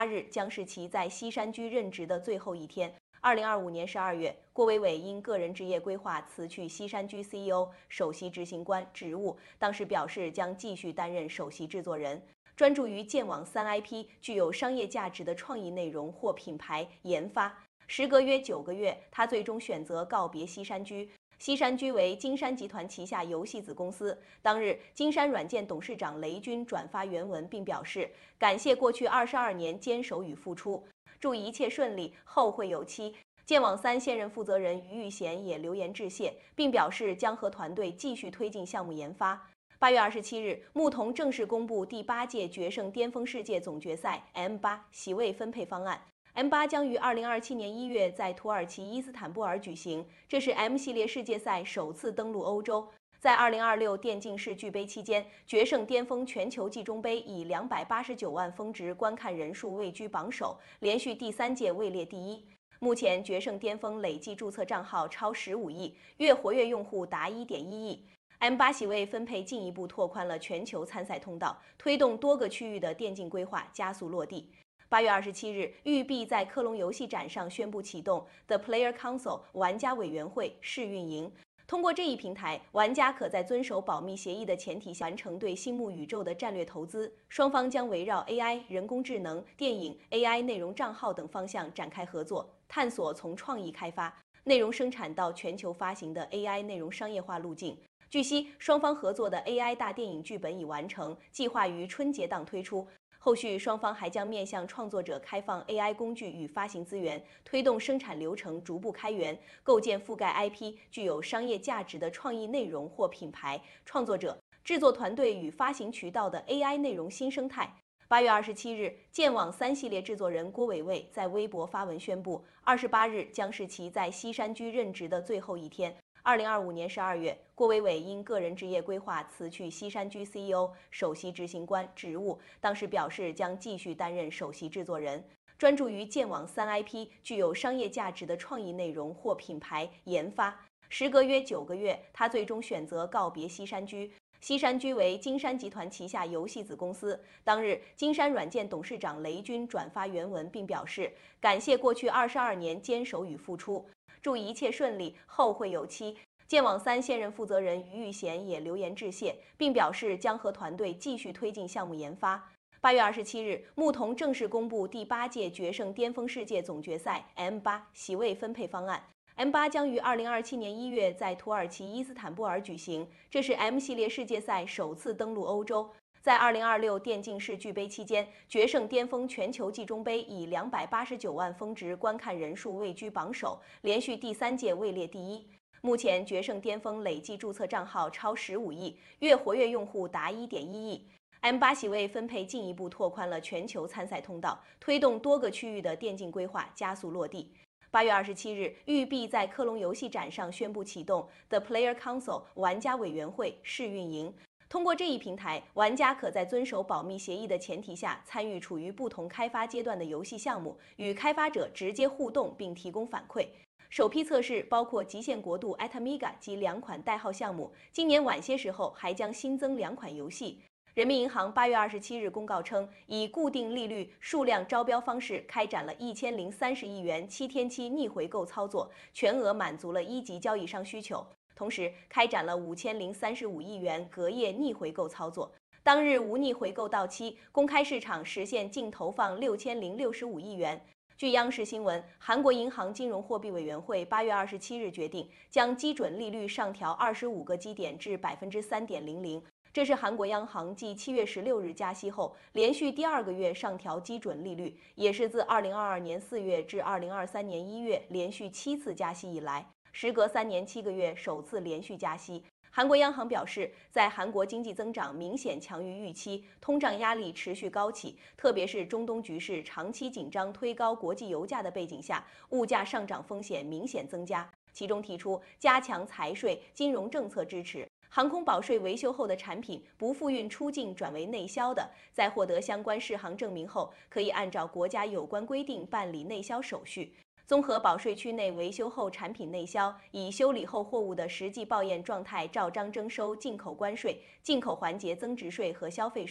日将是其在西山居任职的最后一天。2025年12月，郭伟伟因个人职业规划辞去西山居 CEO、首席执行官职务，当时表示将继续担任首席制作人，专注于剑网3 IP 具有商业价值的创意内容或品牌研发。时隔约9个月，他最终选择告别西山居。西山居为金山集团旗下游戏子公司。当日，金山软件董事长雷军转发原文，并表示感谢过去22年坚守与付出，祝一切顺利，后会有期。剑网3现任负责人于玉贤也留言致谢，并表示将和团队继续推进项目研发。8月27日，牧童正式公布第8届决胜巅峰世界总决赛 M8 席位分配方案。M8 将于2027年1月在土耳其伊斯坦布尔举行，这是 M 系列世界赛首次登陆欧洲。在2026电竞世俱杯期间，决胜巅峰全球季中杯以289万峰值观看人数位居榜首，连续第3届位列第一。目前，决胜巅峰累计注册账号超15亿，月活跃用户达1.1亿。M8 席位分配进一步拓宽了全球参赛通道，推动多个区域的电竞规划加速落地。8月27日，育碧在科隆游戏展上宣布启动 The Player Council 玩家委员会试运营。通过这一平台，玩家可在遵守保密协议的前提下完成对星幕宇宙的战略投资。双方将围绕 AI、人工智能、电影、AI 内容账号等方向展开合作，探索从创意开发、内容生产到全球发行的 AI 内容商业化路径。据悉，双方合作的 AI 大电影剧本已完成，计划于春节档推出。后续双方还将面向创作者开放 AI 工具与发行资源，推动生产流程逐步开源，构建覆盖 IP 具有商业价值的创意内容或品牌、创作者、制作团队与发行渠道的 AI 内容新生态。8月27日，剑网3系列制作人郭伟伟在微博发文宣布，28日将是其在西山居任职的最后一天。2025年12月，郭伟伟因个人职业规划辞去西山居 CEO、首席执行官职务，当时表示将继续担任首席制作人，专注于剑网3 IP 具有商业价值的创意内容或品牌研发。时隔约9个月，他最终选择告别西山居。西山居为金山集团旗下游戏子公司。当日，金山软件董事长雷军转发原文，并表示感谢过去22年坚守与付出，祝一切顺利，后会有期。剑网3现任负责人于玉贤也留言致谢，并表示将和团队继续推进项目研发。8月27日，牧童正式公布第8届决胜巅峰世界总决赛 M8 席位分配方案。M8 将于2027年1月在土耳其伊斯坦布尔举行，这是 M 系列世界赛首次登陆欧洲。在2026电竞世俱杯期间，决胜巅峰全球季中杯以289万峰值观看人数位居榜首，连续第3届位列第一。目前，决胜巅峰累计注册账号超15亿，月活跃用户达1.1亿。M8 席位分配进一步拓宽了全球参赛通道，推动多个区域的电竞规划加速落地。8月27日，育碧在科隆游戏展上宣布启动 The Player Council 玩家委员会试运营。通过这一平台，玩家可在遵守保密协议的前提下参与处于不同开发阶段的游戏项目，与开发者直接互动并提供反馈。首批测试包括极限国度 Atamiga 及2款代号项目，今年晚些时候还将新增2款游戏。人民银行8月27日公告称，以固定利率数量招标方式开展了1030亿元7天期逆回购操作，全额满足了一级交易商需求。同时，开展了5035亿元隔夜逆回购操作。当日无逆回购到期，公开市场实现净投放6065亿元。据央视新闻，韩国银行金融货币委员会8月27日决定将基准利率上调25个基点至3.00%。这是韩国央行继7月16日加息后，连续第2个月上调基准利率，也是自2022年4月至2023年1月连续7次加息以来，时隔3年7个月首次连续加息。韩国央行表示，在韩国经济增长明显强于预期，通胀压力持续高企，特别是中东局势长期紧张推高国际油价的背景下，物价上涨风险明显增加。其中提出加强财税、金融政策支持。航空保税维修后的产品不复运出境转为内销的，在获得相关适航证明后，可以按照国家有关规定办理内销手续。综合保税区内维修后产品内销，以修理后货物的实际报验状态照章征收进口关税、进口环节增值税和消费税。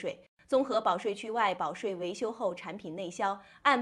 综合保税区外保税维修后产品内销，按